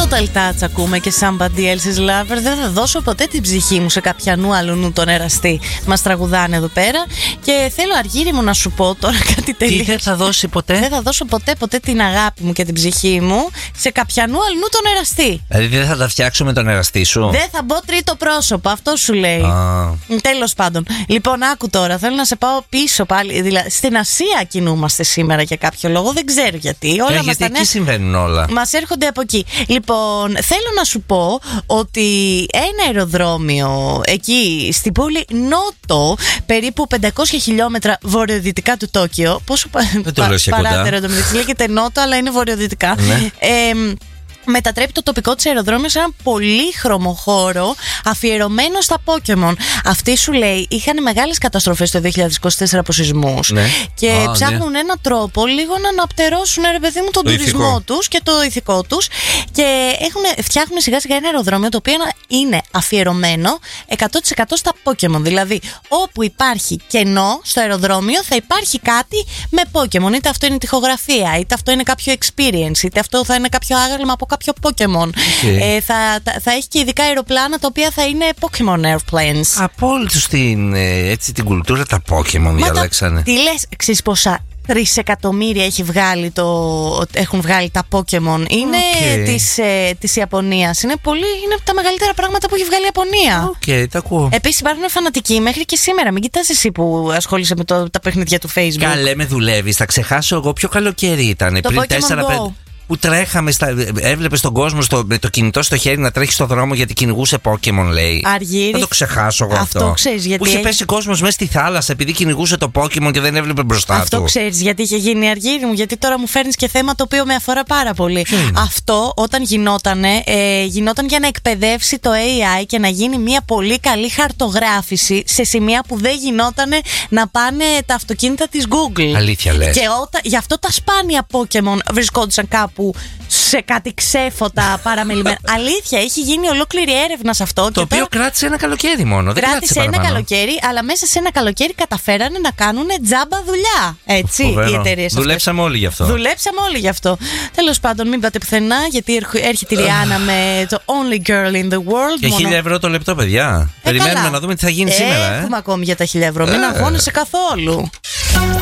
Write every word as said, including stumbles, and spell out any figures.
Total Touch ακούμε και Somebody Else's Lover. Δεν θα δώσω ποτέ την ψυχή μου σε κάποιανού αλλού τον εραστή. Μας τραγουδάνε εδώ πέρα. Και θέλω, Αργύρι μου, να σου πω τώρα κάτι τελείως. Τι δεν θα δώσει ποτέ? Δεν θα δώσω ποτέ ποτέ την αγάπη μου και την ψυχή μου σε κάποιανού αλλού τον εραστή. Δηλαδή δεν θα τα φτιάξω με τον εραστή σου? Δεν θα μπω τρίτο πρόσωπο, αυτό σου λέει. Ah. Τέλος πάντων. Λοιπόν, άκου τώρα, θέλω να σε πάω πίσω πάλι. Δηλαδή, στην Ασία κινούμαστε σήμερα για κάποιο λόγο. Δεν ξέρω γιατί. Όλα ε, μας γιατί τα εκεί νέα... συμβαίνουν όλα. Μας έρχονται από εκεί. Λοιπόν, θέλω να σου πω ότι ένα αεροδρόμιο εκεί στην πόλη Νότο, περίπου πεντακόσια χιλιόμετρα βορειοδυτικά του Τόκιο. Πόσο δεν το λέω και παράτερο εντωμεταξύ, λέγεται Νότο, αλλά είναι βορειοδυτικά. Ναι. Ε, μετατρέπει το τοπικό της αεροδρόμιο σε ένα πολύχρωμο χώρο αφιερωμένο στα Pokémon. Αυτοί, σου λέει, είχαν μεγάλες καταστροφές το δύο χιλιάδες είκοσι τέσσερα από σεισμούς. Ναι. Και Α, ψάχνουν ναι. έναν τρόπο λίγο να αναπτερώσουν, ρε παιδί μου, τον το τουρισμό ηθικό τους και το ηθικό τους. Και έχουν, φτιάχνουν σιγά σιγά ένα αεροδρόμιο το οποίο είναι αφιερωμένο εκατό τοις εκατό στα Pokémon. Δηλαδή, όπου υπάρχει κενό στο αεροδρόμιο, θα υπάρχει κάτι με Pokémon. Είτε αυτό είναι τοιχογραφία, είτε αυτό είναι κάποιο experience, είτε αυτό θα είναι κάποιο άγαλμα από κάποιο Pokémon. Okay. Ε, θα, θα, θα έχει και ειδικά αεροπλάνα τα οποία θα είναι Pokémon airplanes. Από όλη τους την, έτσι, την κουλτούρα τα Pokémon διαλέξανε. Τι λες, ξέρεις πόσα τρισεκατομμύρια έχει βγάλει το, έχουν βγάλει τα Pokémon. Είναι okay. της, ε, της Ιαπωνίας. Είναι, πολύ, είναι τα μεγαλύτερα πράγματα που έχει βγάλει η Ιαπωνία. Οκ, okay, τα ακούω. Επίσης υπάρχουν φανατικοί μέχρι και σήμερα. Μην κοιτάς εσύ που ασχολείσαι με το, τα παιχνίδια του Facebook. Καλέ, με δουλεύεις. Θα ξεχάσω εγώ ποιο καλοκαίρι ήταν. Το πριν Pokemon τέσσερα πέντε. Που τρέχαμε, στα... έβλεπες τον κόσμο στο... με το κινητό στο χέρι να τρέχει στο δρόμο γιατί κυνηγούσε Pokémon, λέει. Αργύρι. Θα το ξεχάσω εγώ αυτό. Αυτό ξέρεις γιατί. Που είχε πέσει κόσμος μέσα στη θάλασσα επειδή κυνηγούσε το Pokémon και δεν έβλεπε μπροστά αυτό του. Αυτό ξέρεις γιατί είχε γίνει, Αργύρι μου? Γιατί τώρα μου φέρνεις και θέμα το οποίο με αφορά πάρα πολύ. Αυτό όταν γινότανε, ε, γινόταν για να εκπαιδεύσει το έι άι και να γίνει μια πολύ καλή χαρτογράφηση σε σημεία που δεν γινότανε να πάνε τα αυτοκίνητα της Google. Αλήθεια λες? Και όταν, γι' αυτό τα σπάνια Pokémon βρισκόντουσαν κάπου σε κάτι ξέφωτα παραμελημένα. Αλήθεια, έχει γίνει ολόκληρη έρευνα σε αυτό. Το και οποίο τώρα... κράτησε ένα καλοκαίρι μόνο. Δεν κράτησε κράτησε ένα καλοκαίρι, αλλά μέσα σε ένα καλοκαίρι καταφέρανε να κάνουν τζάμπα δουλειά. Έτσι, οι εταιρείες. Δουλέψαμε όλοι γι' αυτό. Δουλέψαμε όλοι γι' αυτό. Τέλος πάντων, μην πάτε πουθενά, γιατί έρχεται η Ριάννα με το Only Girl in the World. Και χίλια ευρώ το λεπτό, παιδιά. Ε, Περιμένουμε καλά να δούμε τι θα γίνει ε, σήμερα. Έχουμε ε. ακόμη για τα χίλια ευρώ. Μην αγχώνεσαι καθόλου.